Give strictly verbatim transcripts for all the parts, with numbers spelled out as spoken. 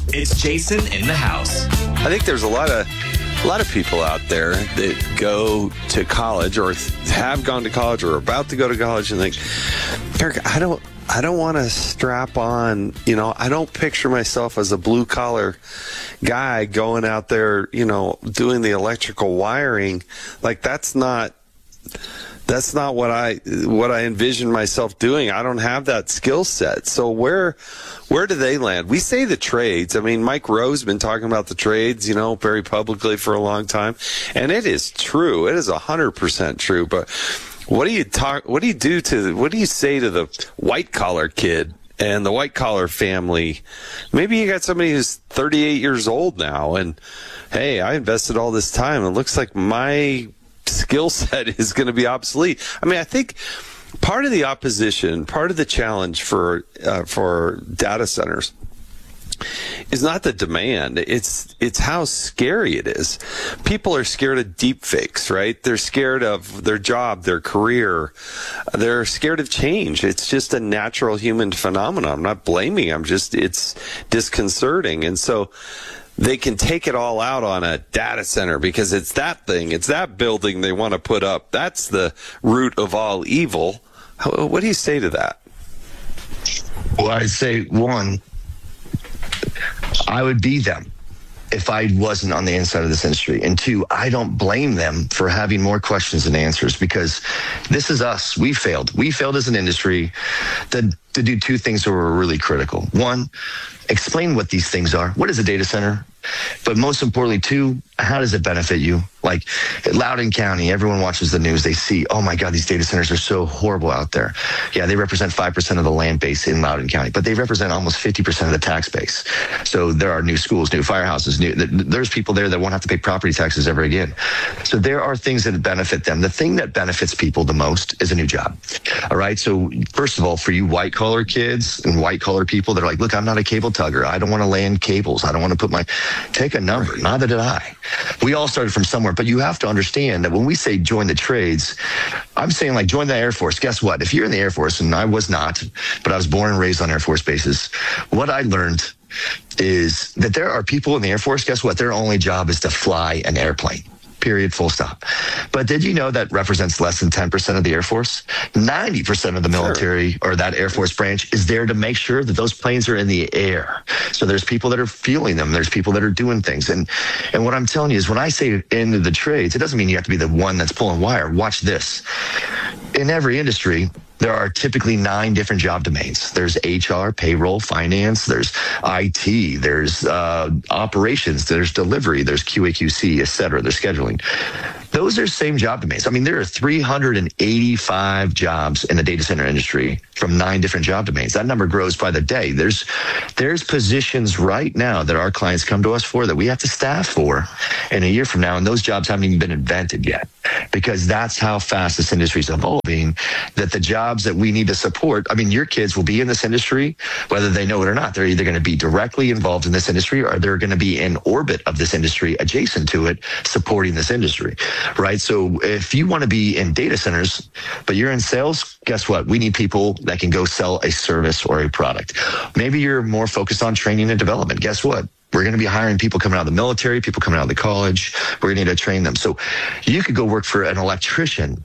It's Jason in the house. I think there's a lot of a lot of people out there that go to college or have gone to college or are about to go to college and think, Eric, I don't I don't want to strap on, you know, I don't picture myself as a blue collar guy going out there, you know, doing the electrical wiring. Like that's not That's not what I what I envision myself doing. I don't have that skill set. So where where do they land? We say the trades. I mean, Mike Rowe's been talking about the trades, you know, very publicly for a long time, and it is true. It is a hundred percent true. But what do you talk? What do you do to? What do you say to the white collar kid and the white collar family? Maybe you got somebody who's thirty-eight years old now, and hey, I invested all this time. It looks like my skill set is going to be obsolete. I mean, I think part of the opposition, part of the challenge for uh, for data centers is not the demand. It's it's how scary it is. People are scared of deep fakes, right? They're scared of their job, their career. They're scared of change. It's just a natural human phenomenon. I'm not blaming. I'm just, it's disconcerting. And so they can take it all out on a data center because it's that thing, it's that building they want to put up. That's the root of all evil. What do you say to that? Well, I'd say, one, I would be them if I wasn't on the inside of this industry. And two, I don't blame them for having more questions than answers, because this is us. We failed. We failed as an industry to, to do two things that were really critical. One, explain what these things are. What is a data center? But most importantly, two, how does it benefit you? Like Loudoun County, everyone watches the news. They see, oh my God, these data centers are so horrible out there. Yeah, they represent five percent of the land base in Loudoun County, but they represent almost fifty percent of the tax base. So there are new schools, new firehouses, new, there's people there that won't have to pay property taxes ever again. So there are things that benefit them. The thing that benefits people the most is a new job. All right. So first of all, for you white collar kids and white collar people that are like, look, I'm not a cable tugger. I don't want to land cables. I don't want to put my, take a number. Neither did I. We all started from somewhere, but you have to understand that when we say join the trades, I'm saying like join the Air Force. Guess what? If you're in the Air Force, and I was not, but I was born and raised on Air Force bases, what I learned is that there are people in the Air Force, guess what? Their only job is to fly an airplane. Period, full stop. But did you know that represents less than ten percent of the Air Force? ninety percent of the military, sure, or that Air Force branch is there to make sure that those planes are in the air. So there's people that are fueling them. There's people that are doing things. And and what I'm telling you is when I say into the trades, it doesn't mean you have to be the one that's pulling wire. Watch this. In every industry, there are typically nine different job domains. There's H R, payroll, finance, there's I T, there's uh, operations, there's delivery, there's Q A Q C, et cetera, there's scheduling. Those are same job domains. I mean, there are three hundred eighty-five jobs in the data center industry from nine different job domains. That number grows by the day. There's there's positions right now that our clients come to us for that we have to staff for in a year from now, and those jobs haven't even been invented yet, because that's how fast this industry is evolving, that the jobs that we need to support, I mean, your kids will be in this industry, whether they know it or not. They're either going to be directly involved in this industry or they're going to be in orbit of this industry, adjacent to it, supporting this industry. Right. So if you want to be in data centers, but you're in sales, guess what? We need people that can go sell a service or a product. Maybe you're more focused on training and development. Guess what? We're going to be hiring people coming out of the military, people coming out of the college. We're going to need to train them. So you could go work for an electrician,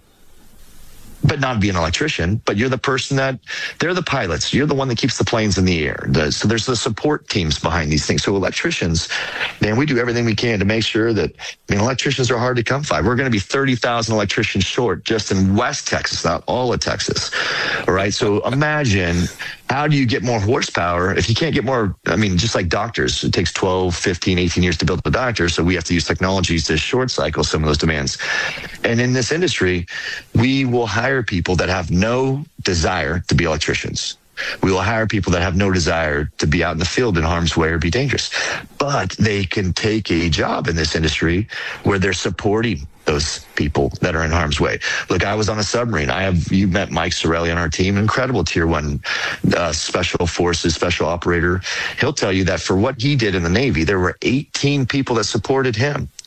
but not be an electrician, but you're the person that, they're the pilots. You're the one that keeps the planes in the air. The, so there's the support teams behind these things. So electricians, man, we do everything we can to make sure that, I mean, electricians are hard to come by. We're going to be thirty thousand electricians short just in West Texas, not all of Texas. All right. So imagine, how do you get more horsepower if you can't get more? I mean, just like doctors, it takes twelve, fifteen, eighteen years to build a doctor. So we have to use technologies to short cycle some of those demands. And in this industry, we will hire people that have no desire to be electricians. We will hire people that have no desire to be out in the field in harm's way or be dangerous. But they can take a job in this industry where they're supporting those people that are in harm's way. Look, I was on a submarine. I have, you met Mike Sorelli on our team, incredible tier one uh, special forces, special operator. He'll tell you that for what he did in the Navy, there were eighteen people that supported him.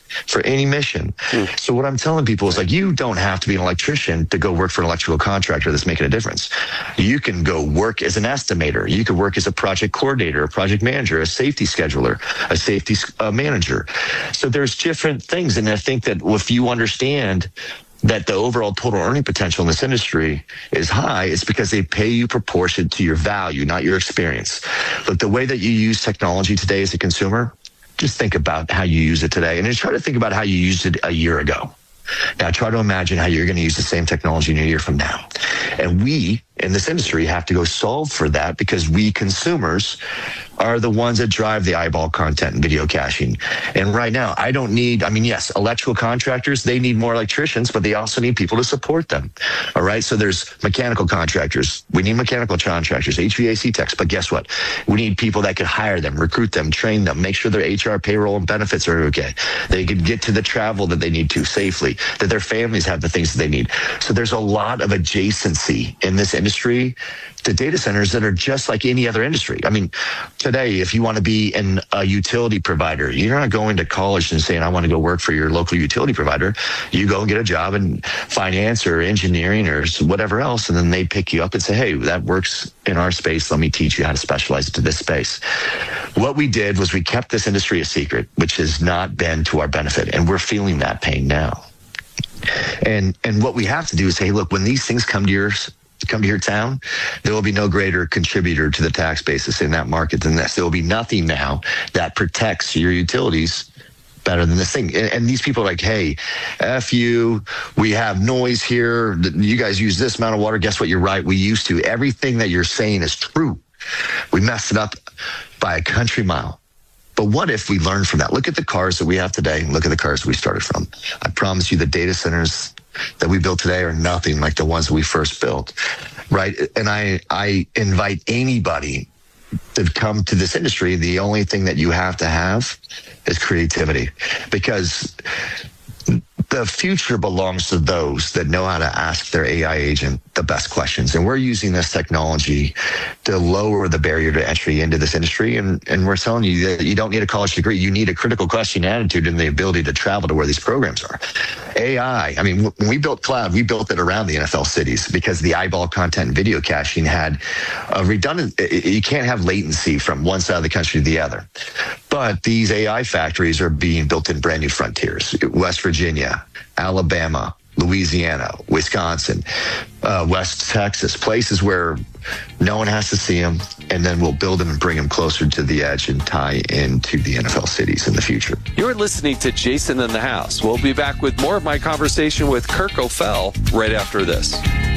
for any mission. Mm. So what I'm telling people is like, you don't have to be an electrician to go work for an electrical contractor that's making a difference. You can go work as an estimator. You could work as a project coordinator, a project manager, a safety scheduler, a safety uh, manager. So there's different things. And I think that if you understand that the overall total earning potential in this industry is high, it's because they pay you proportionate to your value, not your experience. But the way that you use technology today as a consumer, just think about how you use it today. And then try to think about how you used it a year ago. Now try to imagine how you're going to use the same technology in a year from now. And we in this industry have to go solve for that, because we consumers are the ones that drive the eyeball content and video caching. And right now, I don't need, I mean, yes, electrical contractors, they need more electricians, but they also need people to support them. All right. So there's mechanical contractors. We need mechanical contractors, H V A C techs. But guess what? We need people that could hire them, recruit them, train them, make sure their H R, payroll, and benefits are okay. They could get to the travel that they need to safely, that their families have the things that they need. So there's a lot of adjacency in this industry to data centers that are just like any other industry. I mean, today, if you want to be in a utility provider, you're not going to college and saying, I want to go work for your local utility provider. You go and get a job in finance or engineering or whatever else, and then they pick you up and say, hey, that works in our space. Let me teach you how to specialize into this space. What we did was we kept this industry a secret, which has not been to our benefit, and we're feeling that pain now. And and what we have to do is say, hey, look, when these things come to yours, come to your town, there will be no greater contributor to the tax basis in that market than this. There will be nothing now that protects your utilities better than this thing. And, and these people are like, hey, F you, we have noise here. You guys use this amount of water. Guess what? You're right. We used to. Everything that you're saying is true. We messed it up by a country mile. But what if we learn from that? Look at the cars that we have today. Look at the cars we started from. I promise you the data centers that we build today are nothing like the ones that we first built, right? And I, I invite anybody to come to this industry. The only thing that you have to have is creativity, because the future belongs to those that know how to ask their A I agent the best questions. And we're using this technology to lower the barrier to entry into this industry. And, and we're telling you that you don't need a college degree. You need a critical question attitude and the ability to travel to where these programs are. A I, I mean, when we built Cloud, we built it around the N F L cities because the eyeball content and video caching had a redundant, you can't have latency from one side of the country to the other. But these A I factories are being built in brand new frontiers. West Virginia, Alabama, Louisiana, Wisconsin, uh, West Texas, places where no one has to see them, and then we'll build them and bring them closer to the edge and tie into the N F L cities in the future. You're listening to Jason in the House. We'll be back with more of my conversation with Kirk O'Fell right after this.